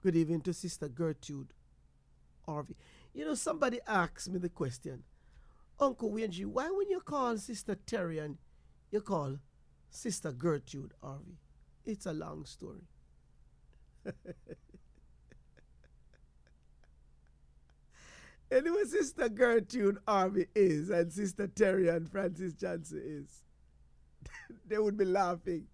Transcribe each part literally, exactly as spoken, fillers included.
Good evening to Sister Gertrude Harvey. You know, somebody asked me the question, Uncle Wenji, why when you call Sister Terrian, you call Sister Gertrude Harvey? It's a long story. Anyway, Sister Gertrude Harvey is, and Sister Terrian Francis Johnson is, they would be laughing.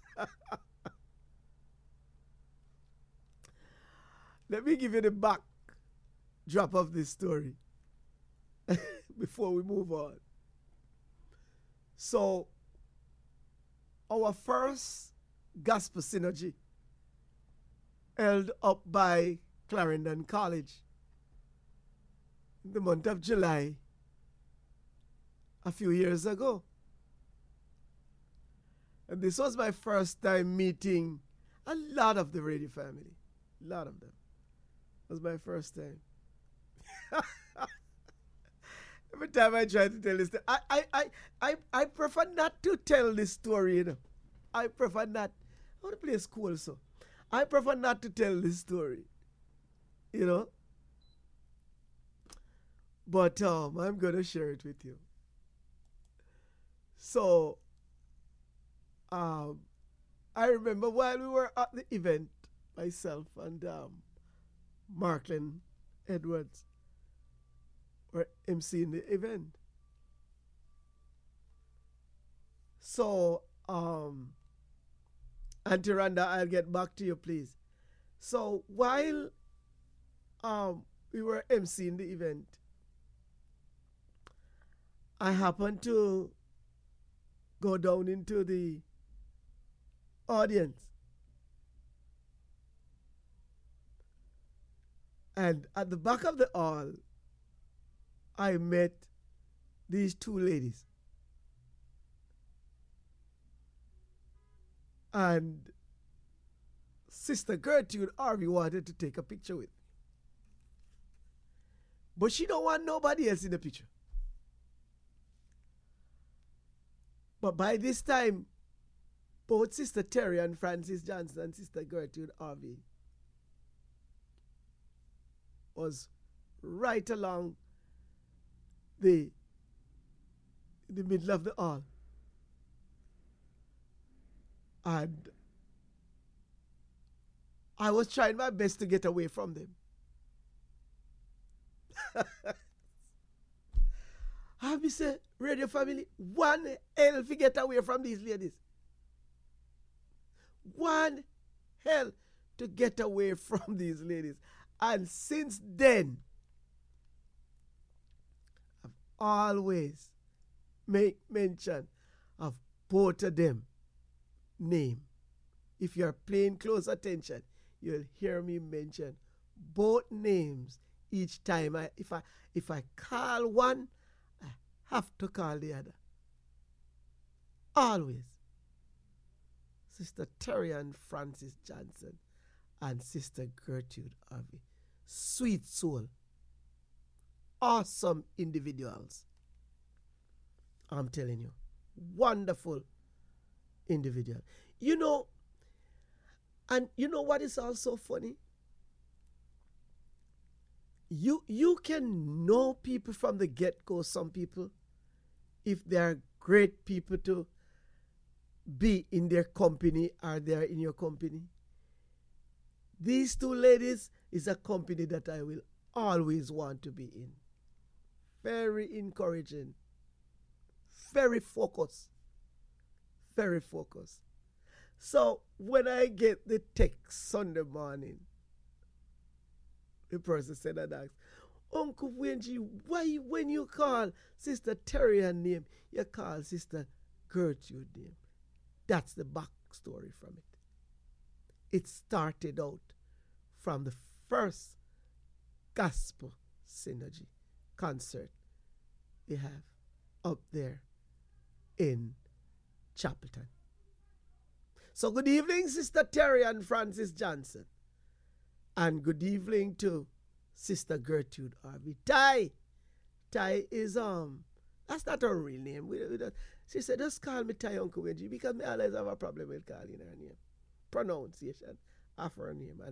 Let me give you the back drop of this story before we move on. So, our first gospel synergy held up by Clarendon College in the month of July a few years ago. And this was my first time meeting a lot of the radio family. A lot of them. It was my first time. Every time I try to tell this story, I, I, I, I, I prefer not to tell this story, you know. I prefer not. I want to play school, so I prefer not to tell this story, you know. But um, I'm going to share it with you. So, um, I remember while we were at the event, myself and um, Marklin Edwards were emceeing the event. So, um, Auntie Randa, I'll get back to you, please. So, while um, we were emceeing the event, I happened to go down into the audience. And at the back of the hall, I met these two ladies. And Sister Gertrude Harvey wanted to take a picture with me. But she don't want nobody else in the picture. But by this time, both Sister Terry and Francis Johnson and Sister Gertrude Harvey was right along the, the middle of the hall. And I was trying my best to get away from them. I be say, radio family, one hell to get away from these ladies. One hell to get away from these ladies. And since then, I've always make mention of both of them name. If you're paying close attention, you'll hear me mention both names each time. I, if I if I call one, I have to call the other. Always. Sister Terry and Francis Johnson and Sister Gertrude Harvey. Sweet soul. Awesome individuals. I'm telling you. Wonderful individual. You know, and you know what is also funny? You you can know people from the get-go, some people, if they're great people to be in their company or they're in your company. These two ladies is a company that I will always want to be in. Very encouraging. Very focused. Very focused. So when I get the text Sunday morning, the person said and asked, Uncle Wenji, why when you call Sister Terry her name, you call Sister Gertrude name? That's the backstory from it. It started out from the first gospel synergy concert we have up there in Chapelton. So good evening, Sister Terry and Francis Johnson. And good evening to Sister Gertrude Harvey. Tai. Tai is, um, that's not her real name. We, we don't, she said, just call me Tai, Uncle Wenji, because I always have a problem with calling her name. Pronunciation of her name.